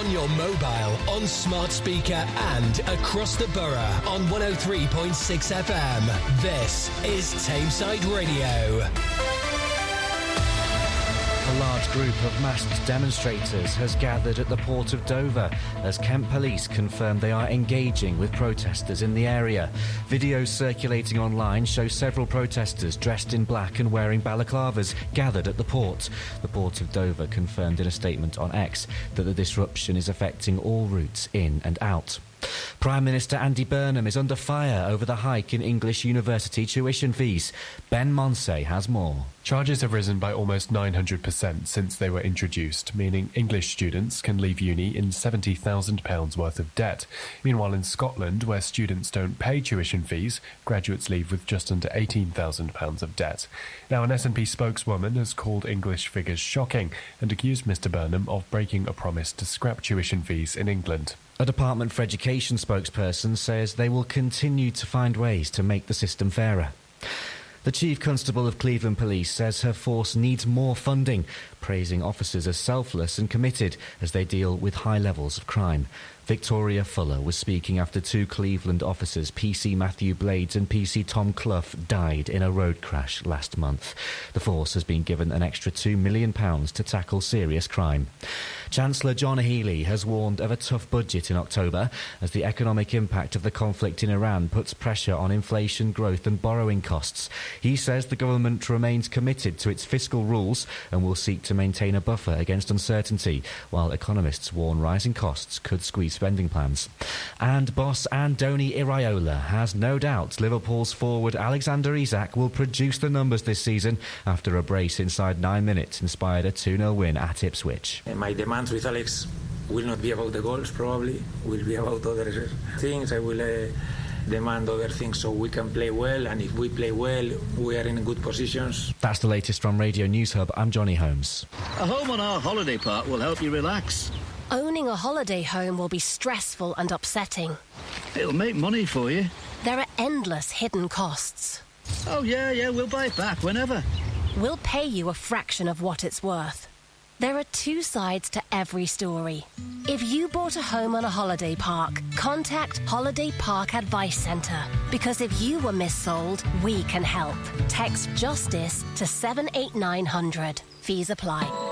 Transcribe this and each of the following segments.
on your mobile, on smart speaker and across the borough on 103.6 FM. This is Tameside Radio. A large group of masked demonstrators has gathered at the port of Dover as Kent Police confirm they are engaging with protesters in the area. Videos circulating online show several protesters dressed in black and wearing balaclavas gathered at the port. The port of Dover confirmed in a statement on X that the disruption is affecting all routes in and out. Prime Minister Andy Burnham is under fire over the hike in English university tuition fees. Ben Monsey has more. Charges have risen by almost 900% since they were introduced, meaning English students can leave uni in £70,000 worth of debt. Meanwhile, in Scotland, where students don't pay tuition fees, graduates leave with just under £18,000 of debt. Now, an SNP spokeswoman has called English figures shocking and accused Mr Burnham of breaking a promise to scrap tuition fees in England. A Department for Education spokesperson says they will continue to find ways to make the system fairer. The Chief Constable of Cleveland Police says her force needs more funding, praising officers as selfless and committed as they deal with high levels of crime. Victoria Fuller was speaking after two Cleveland officers, PC Matthew Blades and PC Tom Clough, died in a road crash last month. The force has been given an extra £2 million to tackle serious crime. Chancellor John Healey has warned of a tough budget in October as the economic impact of the conflict in Iran puts pressure on inflation, growth and borrowing costs. He says the government remains committed to its fiscal rules and will seek to maintain a buffer against uncertainty, while economists warn rising costs could squeeze spending plans. And boss Andoni Iraola has no doubt Liverpool's forward Alexander Isak will produce the numbers this season after a brace inside 9 minutes inspired a 2-0 win at Ipswich. My demands with Alex will not be about the goals, probably. Will be about other things. I will demand other things so we can play well, and if we play well, we are in good positions. That's the latest from Radio News Hub. I'm Johnny Holmes. A home on our holiday park will help you relax. Owning a holiday home will be stressful and upsetting. It'll make money for you. There are endless hidden costs. Oh, yeah, we'll buy it back whenever. We'll pay you a fraction of what it's worth. There are two sides to every story. If you bought a home on a holiday park, contact Holiday Park Advice Centre. Because if you were missold, we can help. Text JUSTICE to 78900. Fees apply.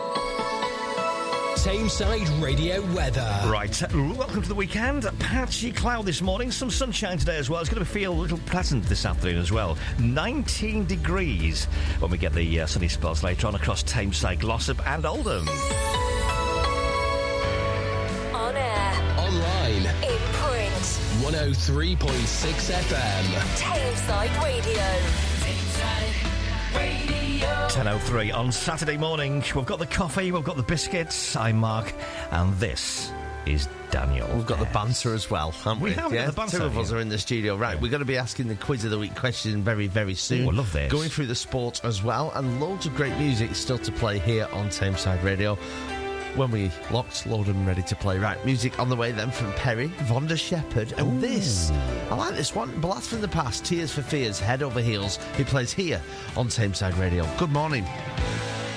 Tameside Radio weather. Right, welcome to the weekend. Patchy cloud this morning, some sunshine today as well. It's going to feel a little pleasant this afternoon as well. 19 degrees when we get the sunny spells later on across Tameside, Glossop and Oldham. On air. Online. In print. 103.6 FM. Tameside Radio. Tameside Radio. 10:03 on Saturday morning. We've got the coffee, we've got the biscuits. I'm Mark, and this is Daniel. We've got the banter as well, haven't we? We have got the banter. Two of us are in the studio. Right, we're going to be asking the Quiz of the Week question very, very soon. Ooh, I love this. Going through the sport as well, and loads of great music still to play here on Tameside Radio. When we locked, loaded and ready to play. Right, music on the way then from Perry, Vonda Shepherd, and this. I like this one. Blast from the Past, Tears for Fears, Head Over Heels, who plays here on Tameside Radio. Good morning.